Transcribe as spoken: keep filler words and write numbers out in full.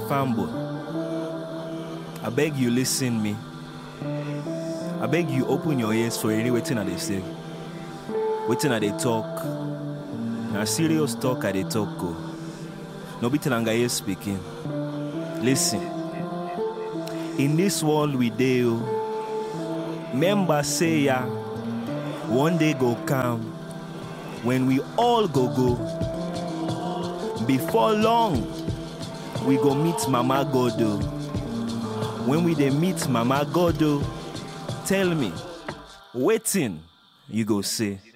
fanboy. I beg you listen me. I beg you open your ears for any waiting that they say. Waiting that they talk. Now serious talk at they talk go. No bitin anga speaking. Listen. In this world we deal, member say ya, one day go come when we all go go. Before long, we go meet Mama Godo. When we dey meet Mama Godo, tell me, waiting you go say.